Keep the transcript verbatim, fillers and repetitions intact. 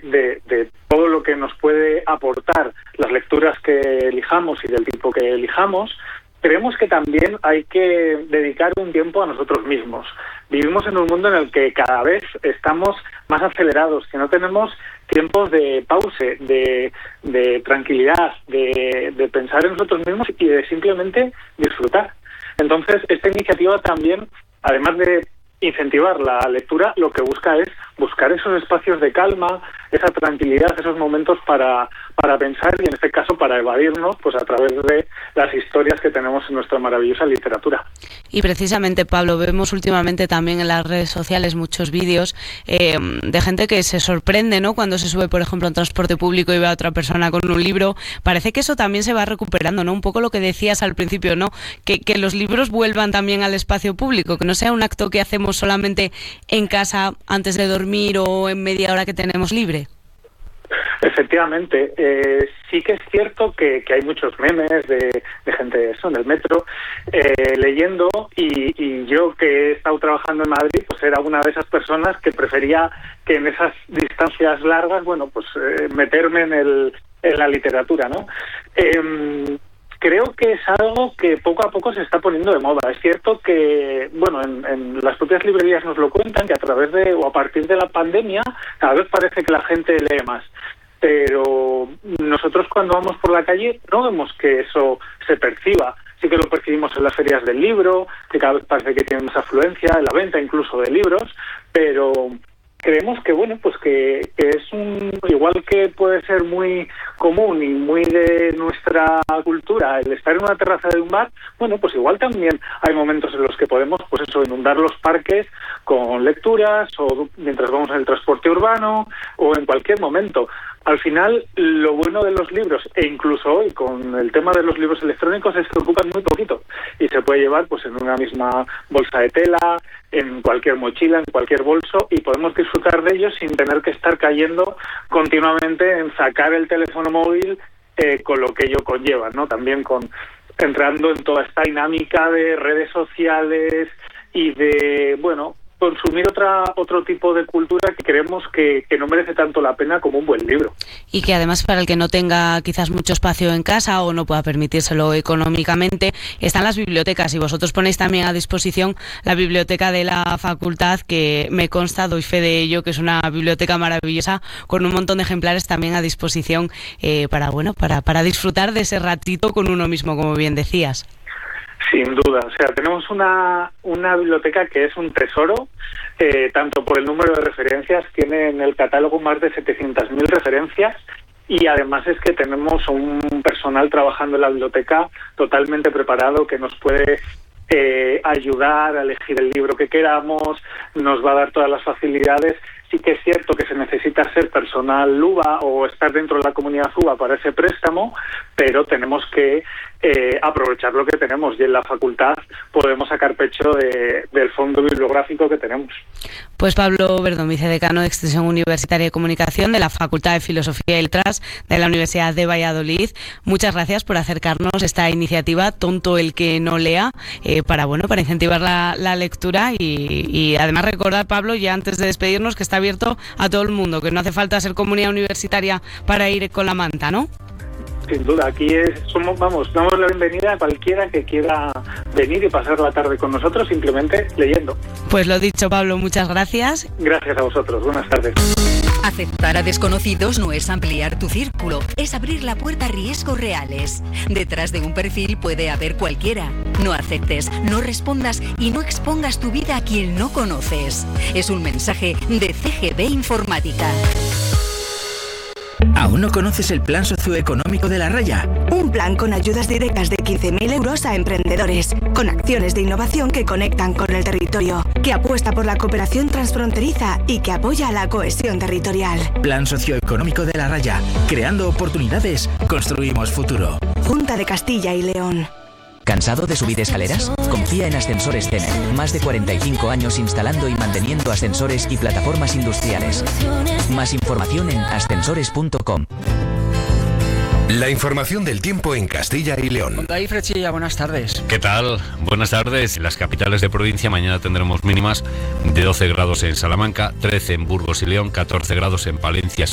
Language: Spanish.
de, de todo lo que nos puede aportar las lecturas que elijamos y del tipo que elijamos, creemos que también hay que dedicar un tiempo a nosotros mismos. Vivimos en un mundo en el que cada vez estamos más acelerados, que no tenemos tiempos de pause, de, de tranquilidad, de, de pensar en nosotros mismos y de simplemente disfrutar. Entonces, esta iniciativa también, además de incentivar la lectura, lo que busca es buscar esos espacios de calma, esa tranquilidad, esos momentos para, para pensar y, en este caso, para evadirnos pues a través de las historias que tenemos en nuestra maravillosa literatura. Y precisamente, Pablo, vemos últimamente también en las redes sociales muchos vídeos eh, de gente que se sorprende, ¿no?, cuando se sube, por ejemplo, a un transporte público y ve a otra persona con un libro. Parece que eso también se va recuperando, ¿no? Un poco lo que decías al principio, ¿no? Que, que los libros vuelvan también al espacio público, que no sea un acto que hacemos solamente en casa antes de dormir o en media hora que tenemos libre. Efectivamente, eh, sí que es cierto que, que hay muchos memes de, de gente eso, en el metro eh, leyendo y, y yo, que he estado trabajando en Madrid, pues era una de esas personas que prefería que en esas distancias largas, bueno, pues eh, meterme en, el, en la literatura, ¿no? Eh, Creo que es algo que poco a poco se está poniendo de moda. Es cierto que, bueno, en, en las propias librerías nos lo cuentan, que a través de, o a partir de la pandemia, cada vez parece que la gente lee más. Pero nosotros cuando vamos por la calle no vemos que eso se perciba. Sí que lo percibimos en las ferias del libro, que cada vez parece que tiene más afluencia, en la venta incluso de libros, pero creemos que, bueno, pues que, que es un, igual que puede ser muy común y muy de nuestra cultura el estar en una terraza de un bar, bueno, pues igual también hay momentos en los que podemos, pues eso, inundar los parques con lecturas o mientras vamos en el transporte urbano o en cualquier momento. Al final, lo bueno de los libros, e incluso hoy con el tema de los libros electrónicos, es que ocupan muy poquito y se puede llevar pues en una misma bolsa de tela, en cualquier mochila, en cualquier bolso, y podemos disfrutar de ellos sin tener que estar cayendo continuamente en sacar el teléfono móvil eh, con lo que ello conlleva, ¿no? También con entrando en toda esta dinámica de redes sociales y de, bueno, consumir otra otro tipo de cultura que creemos que, que no merece tanto la pena como un buen libro. Y que además, para el que no tenga quizás mucho espacio en casa o no pueda permitírselo económicamente, están las bibliotecas, y vosotros ponéis también a disposición la biblioteca de la facultad, que me consta, doy fe de ello, que es una biblioteca maravillosa con un montón de ejemplares también a disposición eh, para, bueno, para, para disfrutar de ese ratito con uno mismo, como bien decías. Sin duda, o sea, tenemos una, una biblioteca que es un tesoro, eh, tanto por el número de referencias, tiene en el catálogo más de setecientas mil referencias, y además es que tenemos un personal trabajando en la biblioteca totalmente preparado que nos puede eh, ayudar a elegir el libro que queramos, nos va a dar todas las facilidades. Sí que es cierto que se necesita ser personal U B A o estar dentro de la comunidad U B A para ese préstamo, pero tenemos que eh, aprovechar lo que tenemos, y en la facultad podemos sacar pecho de, del fondo bibliográfico que tenemos. Pues Pablo Verdón, vicedecano de Extensión Universitaria y Comunicación de la Facultad de Filosofía y Letras de la Universidad de Valladolid, muchas gracias por acercarnos esta iniciativa Tonto el que no lea, eh, para bueno para incentivar la, la lectura y, y además recordar, Pablo, ya antes de despedirnos, que está abierto a todo el mundo, que no hace falta ser comunidad universitaria para ir con la manta, ¿no? Sin duda, aquí es, somos, vamos, damos la bienvenida a cualquiera que quiera venir y pasar la tarde con nosotros simplemente leyendo. Pues lo dicho, Pablo, muchas gracias. Gracias a vosotros, buenas tardes. Aceptar a desconocidos no es ampliar tu círculo, es abrir la puerta a riesgos reales. Detrás de un perfil puede haber cualquiera. No aceptes, no respondas y no expongas tu vida a quien no conoces. Es un mensaje de C G B Informática. ¿Aún no conoces el Plan Socioeconómico de La Raya? Un plan con ayudas directas de quince mil euros a emprendedores, con acciones de innovación que conectan con el territorio, que apuesta por la cooperación transfronteriza y que apoya la cohesión territorial. Plan Socioeconómico de La Raya. Creando oportunidades, construimos futuro. Junta de Castilla y León. ¿Cansado de subir escaleras? Confía en Ascensores Tener. Más de cuarenta y cinco años instalando y manteniendo ascensores y plataformas industriales. Más información en ascensores punto com. La información del tiempo en Castilla y León. David Frechilla, buenas tardes. ¿Qué tal? Buenas tardes. En las capitales de provincia mañana tendremos mínimas de doce grados en Salamanca, trece en Burgos y León, catorce grados en Palencia,